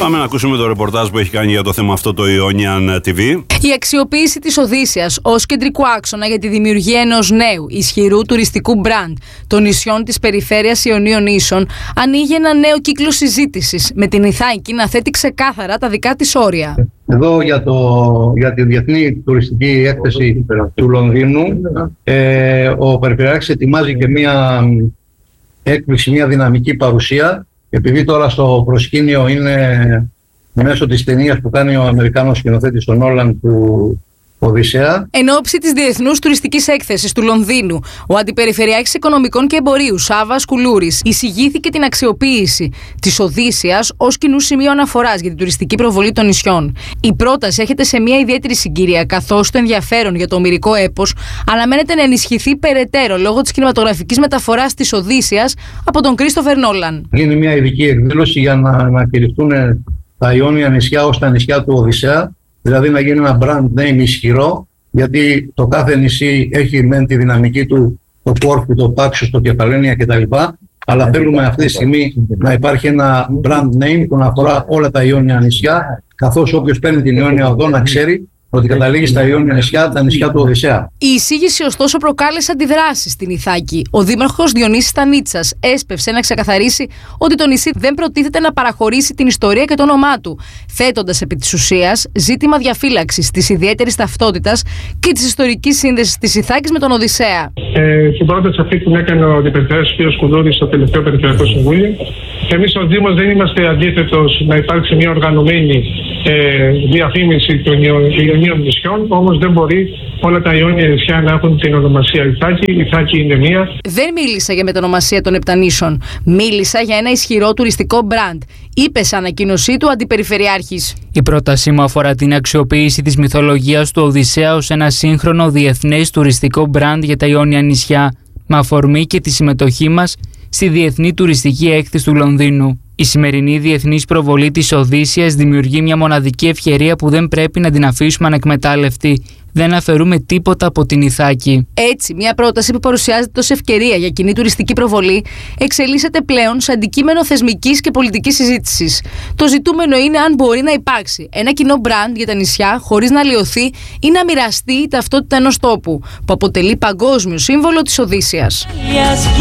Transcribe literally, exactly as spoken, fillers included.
Πάμε να ακούσουμε το ρεπορτάζ που έχει κάνει για το θέμα αυτό το Ionian τι βι. Η αξιοποίηση της Οδύσσειας ως κεντρικού άξονα για τη δημιουργία ενός νέου ισχυρού τουριστικού μπραντ των νησιών της περιφέρειας Ιωνίων Νήσων ανοίγει ένα νέο κύκλο συζήτησης, με την Ιθάκη να θέτει ξεκάθαρα τα δικά της όρια. Εδώ για, το, για τη Διεθνή Τουριστική Έκθεση του Λονδίνου, ε, ο Περιφερειάρχης ετοιμάζει και μια έκπληξη, μια δυναμική παρουσία, επειδή τώρα στο προσκήνιο είναι μέσω της ταινίας που κάνει ο Αμερικάνος σκηνοθέτης τον Νόλαν του Οδυσσέα. Εν ώψη της Διεθνούς Τουριστικής Έκθεσης του Λονδίνου, ο Αντιπεριφερειάρχης Οικονομικών και Εμπορίου Σάββας Κουλούρης εισηγήθηκε την αξιοποίηση της Οδύσσειας ως κοινού σημείο αναφοράς για την τουριστική προβολή των νησιών. Η πρόταση έρχεται σε μια ιδιαίτερη συγκυρία, καθώς το ενδιαφέρον για το ομηρικό έπος αναμένεται να ενισχυθεί περαιτέρω λόγω της κινηματογραφικής μεταφοράς της Οδύσσειας από τον Κρίστοφερ Νόλαν. Γίνει μια ειδική εκδήλωση για να, να κηρυχθούν τα Ιόνια νησιά ως τα νησιά του Οδυσσέα. Δηλαδή να γίνει ένα brand name ισχυρό, γιατί το κάθε νησί έχει μεν τη δυναμική του, το Κόρφου, το Πάξος, το Κεφαλένια κτλ. Αλλά θέλουμε αυτή τη στιγμή να υπάρχει ένα brand name που να αφορά όλα τα Ιόνια νησιά, καθώς όποιος παίρνει την Ιόνια οδό να ξέρει ότι καταλήγει στα Ιόνια νησιά, τα νησιά του Οδυσσέα. Η εισήγηση ωστόσο προκάλεσε αντιδράσεις στην Ιθάκη. Ο δήμαρχος Διονύσης Στανίτσας έσπευσε να ξεκαθαρίσει ότι το νησί δεν προτίθεται να παραχωρήσει την ιστορία και το όνομά του, θέτοντας επί της ουσίας ζήτημα διαφύλαξης της ιδιαίτερης ταυτότητας και της ιστορικής σύνδεσης της Ιθάκης με τον Οδυσσέα. Ε, την πρόταση αυτή που έκανε ο Αντιπεριφερειάρχης κ. Κουλούρης στο τελευταίο Περιφερειακό Συμβούλιο. Εμείς ως Δήμος δεν είμαστε αντίθετος να υπάρξει μια οργανωμένη ε, διαφήμιση των Ιωνίων νησιών, όμως δεν μπορεί όλα τα Ιόνια νησιά να έχουν την ονομασία Ιθάκη. Η Ιθάκη είναι μία. Δεν μίλησα για μετονομασία των Επτανήσων. Μίλησα για ένα ισχυρό τουριστικό μπραντ, είπε σε ανακοίνωσή του ο Αντιπεριφερειάρχης. Η πρότασή μου αφορά την αξιοποίηση της μυθολογίας του Οδυσσέα ως ένα σύγχρονο διεθνές τουριστικό μπραντ για τα Ιόνια νησιά, με αφορμή και τη συμμετοχή μας στη Διεθνή Τουριστική Έκθεση του Λονδίνου. Η σημερινή διεθνής προβολή της Οδύσσειας δημιουργεί μια μοναδική ευκαιρία που δεν πρέπει να την αφήσουμε ανεκμετάλλευτη. Δεν αφαιρούμε τίποτα από την Ιθάκη. Έτσι, μια πρόταση που παρουσιάζεται ως ευκαιρία για κοινή τουριστική προβολή εξελίσσεται πλέον σε αντικείμενο θεσμικής και πολιτικής συζήτησης. Το ζητούμενο είναι αν μπορεί να υπάρξει ένα κοινό μπραντ για τα νησιά χωρίς να αλλοιωθεί ή να μοιραστεί η ταυτότητα ενός τόπου, που αποτελεί παγκόσμιο σύμβολο της Οδύσσειας.